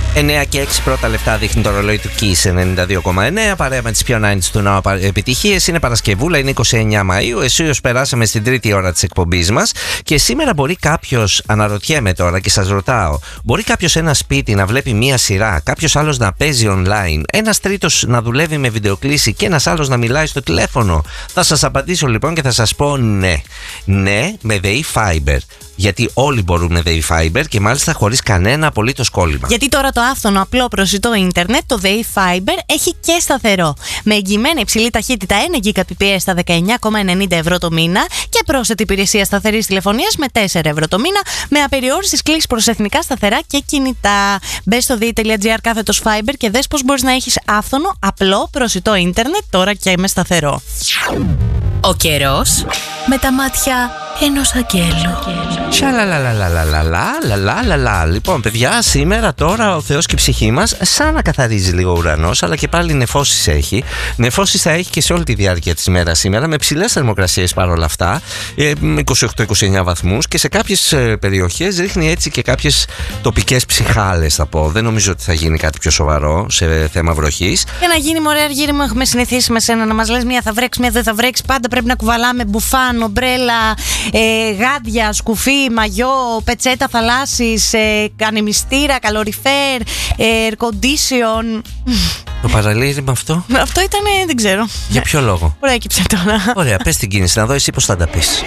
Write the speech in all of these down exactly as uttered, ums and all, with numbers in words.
εννέα και έξι πρώτα λεπτά δείχνει το ρολόι του Kiss ενενήντα δύο κόμμα εννέα. Παρέα με τις πιο ενενήντα του Now επιτυχίες. Είναι Παρασκευούλα, είναι είκοσι εννέα Μαΐου. Εσείς περάσαμε στην τρίτη ώρα της εκπομπής μας. Και σήμερα μπορεί κάποιος, αναρωτιέμαι τώρα και σας ρωτάω, μπορεί κάποιος ένα σπίτι να βλέπει μία σειρά, κάποιος άλλος να παίζει online, ένας τρίτος να δουλεύει με βιντεοκλήση και ένας άλλος να μιλάει στο τηλέφωνο? Θα σας απαντήσω λοιπόν και θα σας πω ναι. Ναι, με ΔΕΗ Fiber. Γιατί όλοι μπορούν με ΔΕΗ Fiber και μάλιστα χωρίς κανένα απολύτως κόλλημα. Γιατί τώρα το άφθονο απλό προσιτό ίντερνετ, το ΔΕΗ Fiber, έχει και σταθερό. Με εγγυημένη υψηλή ταχύτητα ένα Gbps στα δεκαεννέα κόμμα ενενήντα ευρώ το μήνα και πρόσθετη υπηρεσία σταθερής τηλεφωνίας με τέσσερα ευρώ το μήνα, με απεριόριστες κλήσεις προς εθνικά σταθερά και κινητά. Μπες στο ΔΕΗ.gr κάθετος Fiber και δες πώς μπορείς να έχεις άφθονο, απλό, προσιτό ίντερνετ τώρα και με σταθερό. Ο καιρός με τα μάτια ενός αγγέλου. Σαλαλαλαλαλαλαλαλαλα. Λοιπόν, παιδιά, σήμερα τώρα ο Θεός και η ψυχή μας σαν να καθαρίζει λίγο ο ουρανός, αλλά και πάλι νεφώσεις έχει. Νεφώσεις θα έχει και σε όλη τη διάρκεια της ημέρας σήμερα, με ψηλές θερμοκρασίες παρόλα αυτά, είκοσι οκτώ είκοσι εννέα βαθμούς, και σε κάποιες περιοχές ρίχνει έτσι και κάποιες τοπικές ψυχάλες, θα πω. Δεν νομίζω ότι θα γίνει κάτι πιο σοβαρό σε θέμα βροχής. Για να γίνει μωρέ Αργύρι μου, έχουμε συνηθίσει με σένα να μας λες μία θα βρέξει, μία δεν θα βρέξει. Πάντα πρέπει να κουβαλάμε μπουφάν, ομπρέλα, ε, γάντια, σκουφί, μαγιό, πετσέτα θαλάσσης, ε, ανεμιστήρα, καλοριφέρ, ε, air condition. Το παραλήρημα αυτό. Αυτό ήταν, δεν ξέρω. Για ποιο λόγο? Προέκυψε τώρα. Ωραία, πες την κίνηση, να δω εσύ πώς θα τα πεις.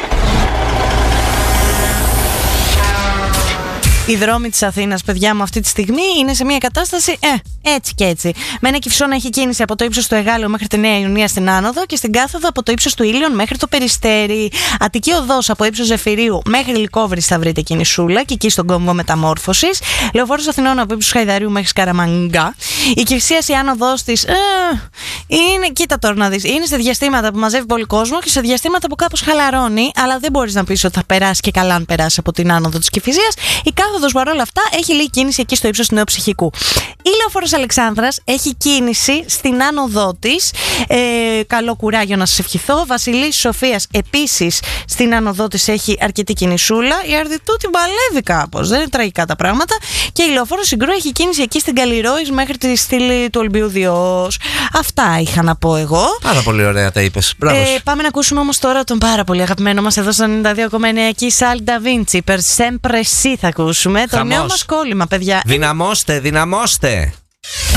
Οι δρόμοι της Αθήνας, παιδιά μου, αυτή τη στιγμή είναι σε μια κατάσταση ε, έτσι και έτσι. Με ένα Κυφσόνα έχει κίνηση από το ύψος του Εγάλεου μέχρι τη Νέα Ιουνία στην άνοδο και στην κάθοδο από το ύψος του Ήλιον μέχρι το Περιστέρι. Αττική οδός από ύψος Ζεφυρίου μέχρι Λυκόβρης θα βρείτε κινησούλα και εκεί στον κόμβο μεταμόρφωσης. Λεωφόρος Αθηνών από ύψος Χαϊδαρίου μέχρι Σκαραμανγκά. Η Κυφσίας η άνοδός της ε, είναι, κοίτα τώρα να δεις, είναι σε διαστήματα που μαζεύει πολύ κόσμο και σε διαστήματα που κάπως χαλαρώνει, αλλά δεν μπορείς να πεις ότι θα περάσει και καλά αν περάσει από την άνοδο της Κηφισίας. Η κάθοδος παρόλα αυτά έχει λίγη κίνηση εκεί στο ύψος του Νεοψυχικού. Η Λεωφόρος Αλεξάνδρας έχει κίνηση στην άνοδό της. Ε, καλό κουράγιο να σας ευχηθώ. Βασιλής Σοφίας επίσης στην άνοδό της έχει αρκετή κινησούλα. Η Αρδιτού την παλεύει κάπως, δεν είναι τραγικά τα πράγματα. Και η Λεωφόρος Συγκρού έχει κίνηση εκεί στην Καλλιρόης μέχρι τη στήλη του Ολυμπίου Διός. Αυτά είχα να πω εγώ. Πάρα πολύ ωραία τα είπες. Μπράβο. Ε, πάμε να ακούσουμε όμως τώρα τον πάρα πολύ αγαπημένο μας εδώ στο ενενήντα δύο κόμμα εννέα εκεί, Σάλντα Βίντσι. Per sempre sì θα ακούσουμε. Το νέο μας κόλλημα, παιδιά. Δυναμώστε, δυναμώστε.